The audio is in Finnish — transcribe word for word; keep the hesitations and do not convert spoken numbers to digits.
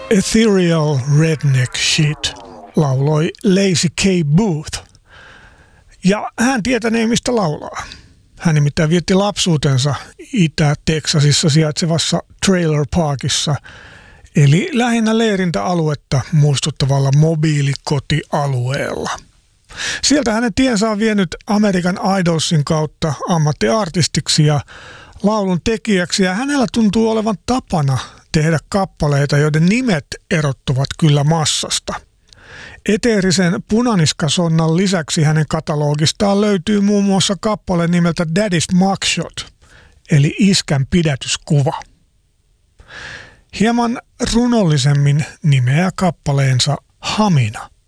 Ethereal Redneck Shit lauloi Lazy K. Booth. Ja hän tietänee, mistä laulaa. Hän nimittäin vietti lapsuutensa Itä-Teksasissa sijaitsevassa Trailer Parkissa, eli lähinnä leirintäaluetta muistuttavalla mobiilikotialueella. Sieltä hänen tiensä on vienyt American Idolsin kautta ammattiartistiksi ja laulun tekijäksi, ja hänellä tuntuu olevan tapana tehdä kappaleita, joiden nimet erottuvat kyllä massasta. Eteerisen punaniskasonnan lisäksi hänen katalogistaan löytyy muun muassa kappale nimeltä Daddy's Mugshot, eli iskän pidätyskuva. Hieman runollisemmin nimeää kappaleensa Hamina.